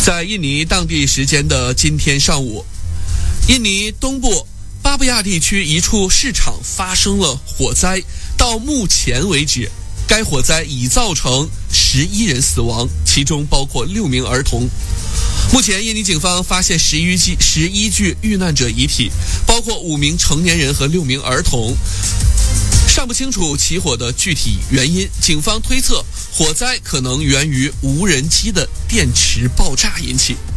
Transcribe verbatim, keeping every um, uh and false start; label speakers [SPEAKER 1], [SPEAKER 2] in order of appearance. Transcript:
[SPEAKER 1] 在印尼当地时间的今天上午，印尼东部巴布亚地区一处市场发生了火灾，到目前为止，该火灾已造成十一人死亡，其中包括六名儿童。目前，印尼警方发现十一具十一具遇难者遗体，包括五名成年人和六名儿童。尚不清楚起火的具体原因，警方推测火灾可能源于无人机的电池爆炸引起。